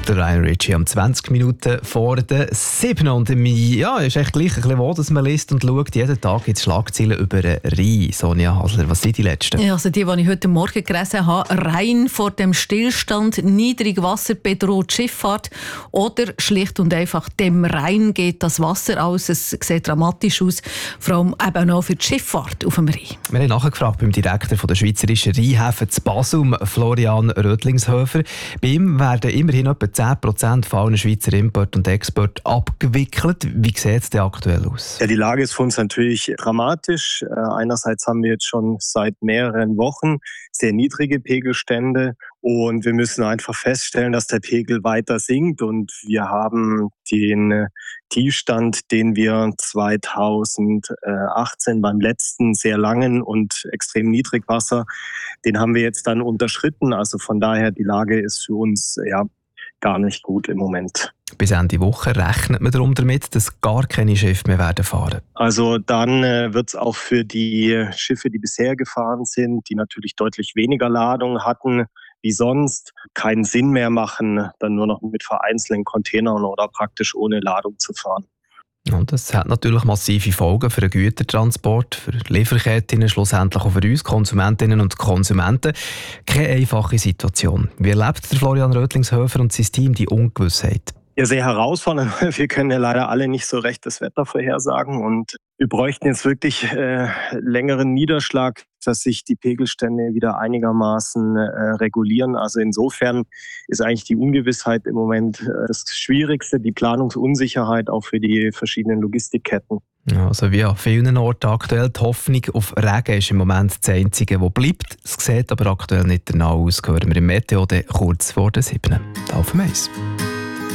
Der Ryan Ritchie am 20 Minuten vor der 7. Und ja, ist echt gleich ein bisschen wo, dass man liest und schaut. Jeden Tag gibt es Schlagzeilen über den Rhein. Sonja Hasler, was sind die letzten? Ja, also die ich heute Morgen gelesen habe. Rhein vor dem Stillstand, Niedrigwasser bedroht Schifffahrt oder schlicht und einfach dem Rhein geht das Wasser aus. Es sieht dramatisch aus, vor allem eben auch für die Schifffahrt auf dem Rhein. Wir haben nachgefragt beim Direktor von der Schweizerischen Rheinhäfen zu Basel, Florian Rödlingshöfer. Bei ihm werden immerhin etwa 10% von allen Schweizer Import und Export abgewickelt. Wie sieht es denn aktuell aus? Ja, die Lage ist für uns natürlich dramatisch. Einerseits haben wir jetzt schon seit mehreren Wochen sehr niedrige Pegelstände und wir müssen einfach feststellen, dass der Pegel weiter sinkt und wir haben den Tiefstand, den wir 2018 beim letzten sehr langen und extrem Niedrigwasser, den haben wir jetzt dann unterschritten. Also von daher, die Lage ist für uns gar nicht gut im Moment. Bis Ende Woche rechnet man darum damit, dass gar keine Schiffe mehr werden fahren. Also dann wird es auch für die Schiffe, die bisher gefahren sind, die natürlich deutlich weniger Ladung hatten wie sonst, keinen Sinn mehr machen, dann nur noch mit vereinzelten Containern oder praktisch ohne Ladung zu fahren. Und das hat natürlich massive Folgen für den Gütertransport, für Lieferketten, schlussendlich auch für uns Konsumentinnen und Konsumenten. Keine einfache Situation. Wie erlebt der Florian Rödlingshöfer und sein Team die Ungewissheit? Ja, sehr herausfordernd. Wir können ja leider alle nicht so recht das Wetter vorhersagen und wir bräuchten jetzt wirklich längeren Niederschlag, dass sich die Pegelstände wieder einigermaßen regulieren. Also insofern ist eigentlich die Ungewissheit im Moment das Schwierigste, die Planungsunsicherheit auch für die verschiedenen Logistikketten. Ja, also wie an vielen Orten aktuell, die Hoffnung auf Regen ist im Moment das Einzige, was bleibt. Es sieht aber aktuell nicht danach aus. Hören wir im Meteo kurz vor der 7. Auf dem Eis.